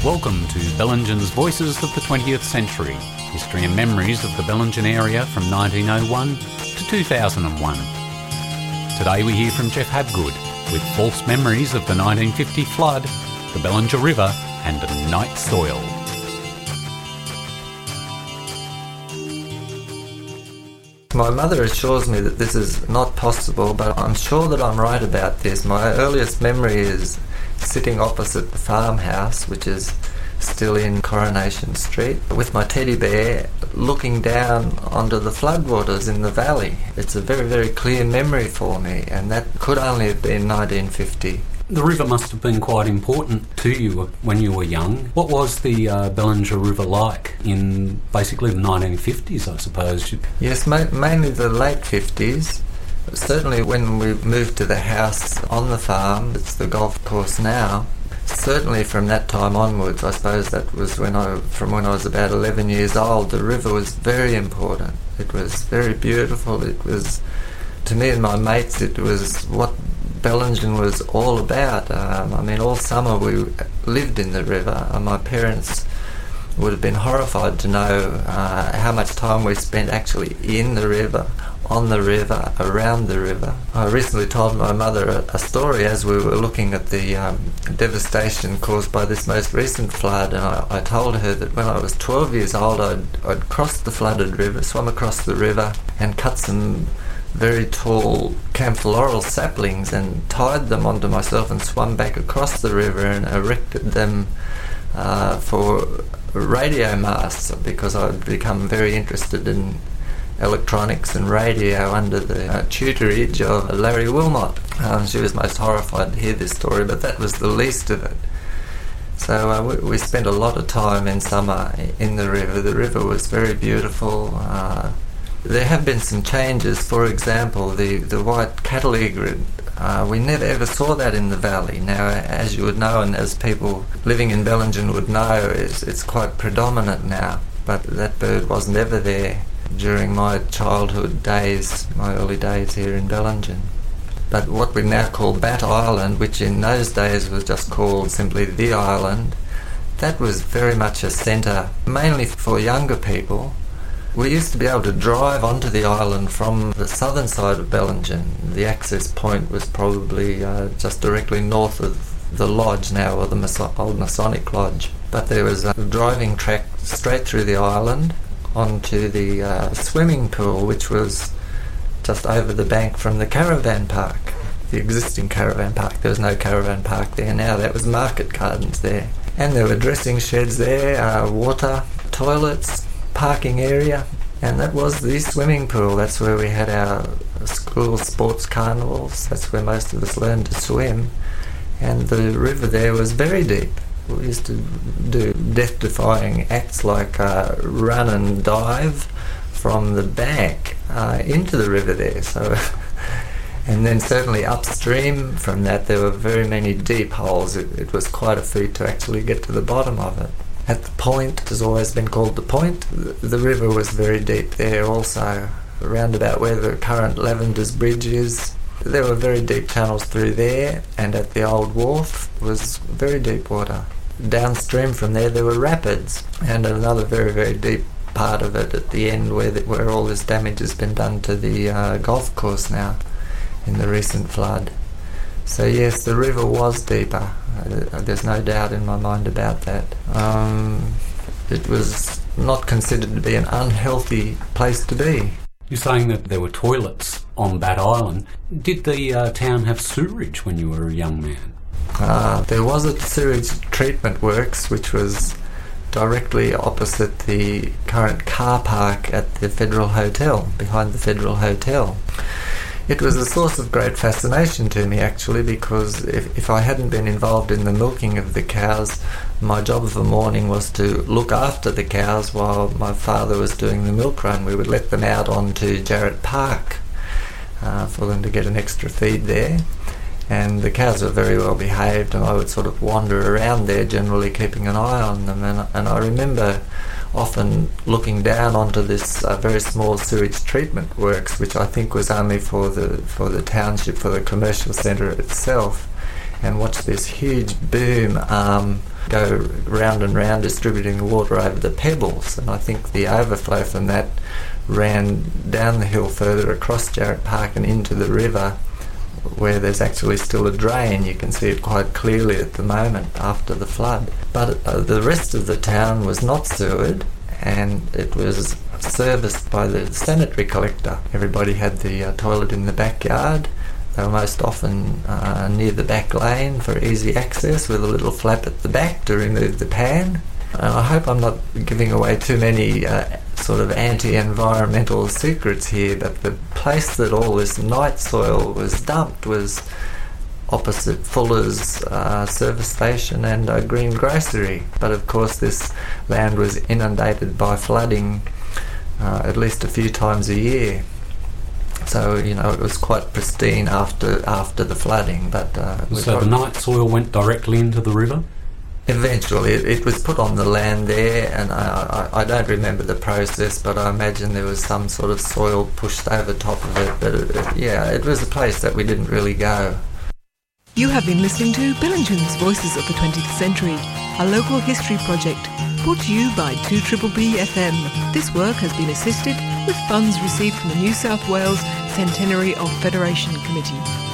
Welcome to Bellingen's Voices of the 20th Century, history and memories of the Bellingen area from 1901 to 2001. Today we hear from Jeff Habgood with false memories of the 1950 flood, the Bellinger River and night soil. My mother assures me that this is not possible, but I'm sure that I'm right about this. My earliest memory is sitting opposite the farmhouse, which is still in Coronation Street, with my teddy bear looking down onto the floodwaters in the valley. It's a very, very clear memory for me, and that could only have been 1950. The river must have been quite important to you when you were young. What was the Bellinger River like in basically the 1950s, I suppose? Yes, mainly the late 50s. Certainly when we moved to the house on the farm, it's the golf course now. Certainly from that time onwards, I suppose that was from when I was about 11 years old, the river was very important. It was very beautiful. It was, to me and my mates, it was what Bellingen was all about. All summer we lived in the river, and my parents would have been horrified to know how much time we spent actually in the river, on the river, around the river. I recently told my mother a story as we were looking at the devastation caused by this most recent flood, and I told her that when I was 12 years old I'd crossed the flooded river, swum across the river and cut some very tall camphor laurel saplings and tied them onto myself and swum back across the river and erected them for radio masts, because I'd become very interested in electronics and radio under the tutorage of Larry Wilmot. She was most horrified to hear this story, but that was the least of it. So we spent a lot of time in summer in the river. The river was very beautiful. There have been some changes. For example, the white cattle egret, we never ever saw that in the valley. Now, as you would know, and as people living in Bellingen would know, it's quite predominant now, but that bird wasn't ever there during my childhood days, my early days here in Bellingen. But what we now call Bat Island, which in those days was just called simply the island, that was very much a centre mainly for younger people. We used to be able to drive onto the island from the southern side of Bellingen. The access point was probably just directly north of the lodge now, or the old Masonic Lodge. But there was a driving track straight through the island onto the swimming pool, which was just over the bank from the caravan park, the existing caravan park. There was no caravan park there now. That was Market Gardens there. And there were dressing sheds there, water, toilets, parking area, and that was the swimming pool. That's where we had our school sports carnivals. That's where most of us learned to swim, and the river there was very deep. We used to do death-defying acts like run and dive from the bank into the river there. So, and then certainly upstream from that there were very many deep holes. It was quite a feat to actually get to the bottom of it. At the point, it has always been called the point, the river was very deep there also, around about where the current Lavenders Bridge is. There were very deep channels through there, and at the old wharf was very deep water. Downstream from there were rapids, and another very, very deep part of it at the end where all this damage has been done to the golf course now in the recent flood. So yes, the river was deeper. There's no doubt in my mind about that. It was not considered to be an unhealthy place to be. You're saying that there were toilets on Bat Island. Did the town have sewerage when you were a young man? There was a sewage treatment works which was directly opposite the current car park at the Federal Hotel, behind the Federal Hotel. It was a source of great fascination to me, actually, because if I hadn't been involved in the milking of the cows, my job of the morning was to look after the cows while my father was doing the milk run. We would let them out onto Jarrett Park for them to get an extra feed there. And the cows were very well behaved, and I would sort of wander around there, generally keeping an eye on them. And I remember often looking down onto this very small sewage treatment works, which I think was only for the township, for the commercial centre itself, and watched this huge boom arm go round and round distributing the water over the pebbles, and I think the overflow from that ran down the hill further across Jarrett Park and into the river, where there's actually still a drain. You can see it quite clearly at the moment after the flood. But the rest of the town was not sewered, and it was serviced by the sanitary collector. Everybody had the toilet in the backyard. They were most often near the back lane for easy access, with a little flap at the back to remove the pan. I hope I'm not giving away too many sort of anti-environmental secrets here, but the place that all this night soil was dumped was opposite Fuller's service station and a green grocery. But of course this land was inundated by flooding at least a few times a year. So, it was quite pristine after the flooding. But so the night soil went directly into the river? Eventually, it was put on the land there, and I don't remember the process, but I imagine there was some sort of soil pushed over top of it. But it was a place that we didn't really go. You have been listening to Billington's Voices of the 20th Century, a local history project brought to you by 2BBB FM. This work has been assisted with funds received from the New South Wales Centenary of Federation Committee.